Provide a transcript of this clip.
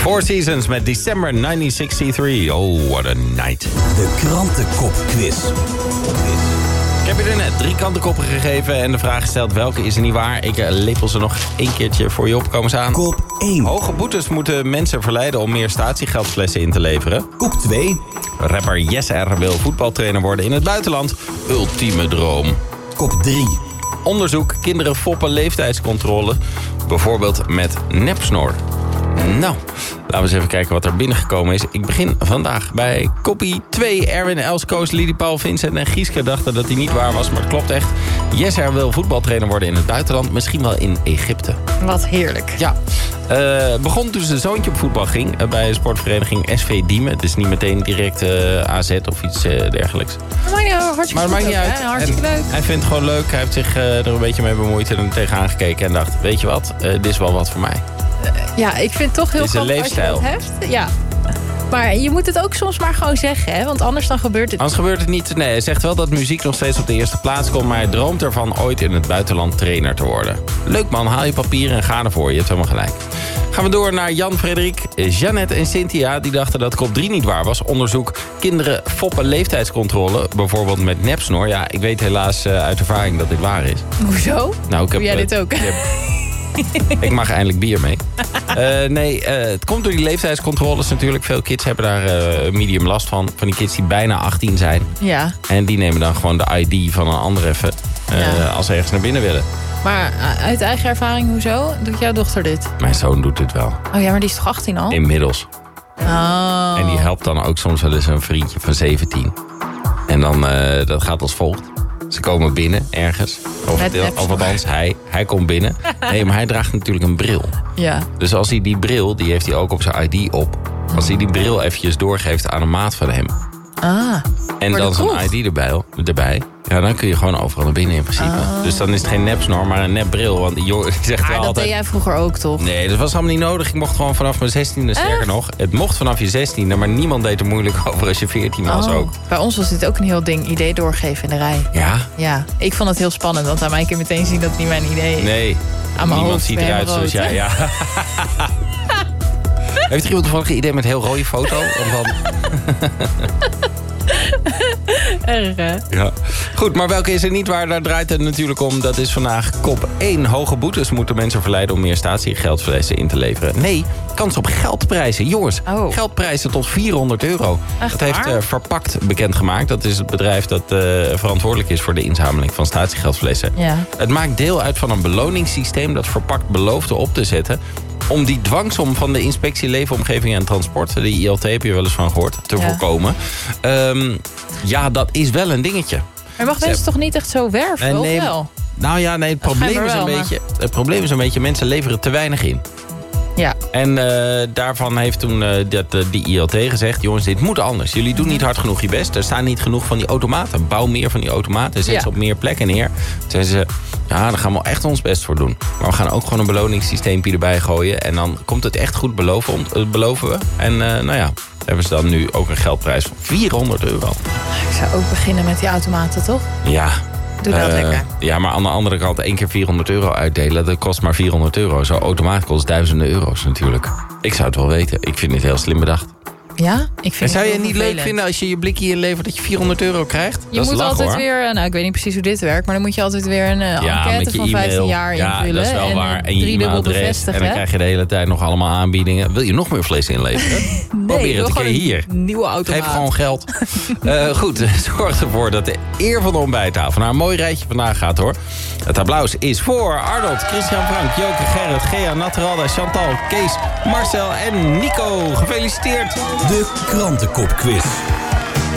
Four Seasons met December 1963. Oh, what a night. De krantenkopquiz. Ik heb je er net 3 krantenkoppen gegeven en de vraag gesteld welke is er niet waar. Ik lepel ze nog 1 keertje voor je op. Komen ze aan. Kop 1. Hoge boetes moeten mensen verleiden om meer statiegeldflessen in te leveren. Kop 2. Rapper Jesser wil voetbaltrainer worden in het buitenland. Ultieme droom. Kop 3. Onderzoek, kinderen foppen leeftijdscontrole. Bijvoorbeeld met nepsnor. Nou, laten we eens even kijken wat er binnengekomen is. Ik begin vandaag bij kopie 2. Erwin, Els, Koos, Lidie, Paul, Vincent en Gieske dachten dat hij niet waar was, maar het klopt echt. Jesser wil voetbaltrainer worden in het buitenland, misschien wel in Egypte. Wat heerlijk. Ja, begon toen zijn zoontje op voetbal ging bij een sportvereniging SV Diemen. Het is niet meteen direct AZ of iets dergelijks. Maar het maakt niet uit. Hartstikke leuk. Hij vindt het gewoon leuk. Hij heeft zich er een beetje mee bemoeid en er tegenaan gekeken en dacht, weet je wat, dit is wel wat voor mij. Ja, ik vind het toch heel grappig als je dat hebt. Ja. Maar je moet het ook soms maar gewoon zeggen, hè? Want anders dan gebeurt het Anders gebeurt het niet. Nee, hij zegt wel dat muziek nog steeds op de eerste plaats komt, maar hij droomt ervan ooit in het buitenland trainer te worden. Leuk man, haal je papieren en ga ervoor. Je hebt helemaal gelijk. Gaan we door naar Jan, Frederik, Jeannette en Cynthia. Die dachten dat kop 3 niet waar was. Onderzoek, kinderen foppen leeftijdscontrole. Bijvoorbeeld met nepsnor. Ja, ik weet helaas uit ervaring dat dit waar is. Hoezo? Nou, doe jij dit ook? Ik mag eindelijk bier mee. Het komt door die leeftijdscontroles natuurlijk. Veel kids hebben daar medium last van. Van die kids die bijna 18 zijn. Ja. En die nemen dan gewoon de ID van een ander even. Als ze ergens naar binnen willen. Maar uit eigen ervaring, hoezo? Doet jouw dochter dit? Mijn zoon doet dit wel. Oh ja, maar die is toch 18 al? Inmiddels. Oh. En die helpt dan ook soms wel eens een vriendje van 17. En dan, dat gaat als volgt. Ze komen binnen ergens. Of althans, hij komt binnen. Nee, maar hij draagt natuurlijk een bril. Ja. Dus als hij die bril, die heeft hij ook op zijn ID op. Als hij die bril eventjes doorgeeft aan een maat van hem. En dan zijn ID erbij. Ja, dan kun je gewoon overal naar binnen in principe. Dus dan is het geen nepsnor, maar een nepbril. Want die zegt wel dat altijd... deed jij vroeger ook, toch? Nee, dat was allemaal niet nodig. Ik mocht gewoon vanaf mijn 16e, sterker nog. Het mocht vanaf je 16e, maar niemand deed er moeilijk over als je 14 was ook. Bij ons was dit ook een heel ding, idee doorgeven in de rij. Ja? Ja, ik vond het heel spannend, want aan mij kun je meteen zien dat het niet mijn idee is. Nee, aan mijn niemand ziet eruit zoals jij. Ja. Heeft er iemand toevallig een idee met een heel rode foto? Erg, hè? Ja. Goed, maar welke is er niet waar? Daar draait het natuurlijk om. Dat is vandaag kop 1. Hoge boetes moeten mensen verleiden om meer statiegeldflessen in te leveren. Nee, kans op geldprijzen. Jongens, geldprijzen tot €400. Dat heeft Verpakt bekendgemaakt. Dat is het bedrijf dat verantwoordelijk is voor de inzameling van statiegeldflessen. Ja. Het maakt deel uit van een beloningssysteem dat Verpakt beloofde op te zetten om die dwangsom van de Inspectie Leefomgeving en Transport, de ILT heb je wel eens van gehoord, te voorkomen. Ja, dat is wel een dingetje. Maar mag mensen toch niet echt zo werven, of wel? Nou ja, nee, het probleem is een beetje, mensen leveren te weinig in. Ja. En daarvan heeft toen die ILT gezegd, jongens, dit moet anders. Jullie doen niet hard genoeg je best. Er staan niet genoeg van die automaten. Bouw meer van die automaten. Zet ze op meer plekken neer. Toen zeiden ze, ja, daar gaan we wel echt ons best voor doen. Maar we gaan ook gewoon een beloningssysteempje erbij gooien. En dan komt het echt goed, beloven we. En nou ja, hebben ze dan nu ook een geldprijs van €400. Ik zou ook beginnen met die automaten, toch? Ja. Doe dat lekker. Ja, maar aan de andere kant 1 keer €400 uitdelen, dat kost maar €400. Zo'n automaat kost duizenden euro's natuurlijk. Ik zou het wel weten. Ik vind dit heel slim bedacht. Ja? Ik vind zou je het niet leuk vinden als je je blikje inlevert dat je €400 krijgt? Je moet altijd weer, nou ik weet niet precies hoe dit werkt, maar dan moet je altijd weer een enquête van 15 jaar invullen. Ja, dat is wel waar. En je e-mailadres bevestigen. En dan krijg je de hele tijd nog allemaal aanbiedingen. Wil je nog meer vlees inleveren? Probeer het een keer hier. Nieuwe automaat. Geef gewoon geld. Goed, zorg ervoor dat de eer van de ontbijttafel naar een mooi rijtje vandaag gaat, hoor. Het applaus is voor Arnold, Christian Frank, Joke, Gerrit, Gea, Naturalda, Chantal, Kees, Marcel en Nico. Gefeliciteerd. De krantenkopquiz.